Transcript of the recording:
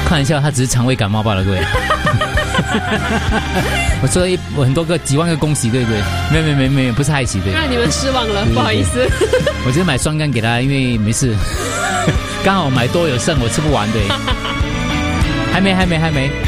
开玩笑，他只是肠胃感冒罢了，各位。我做了很多个几万个恭喜，对不对？没有，不是害喜的。 让你们失望了，不好意思。 我只是买双干给他，因为没事，刚好买多有剩，我吃不完的。还没。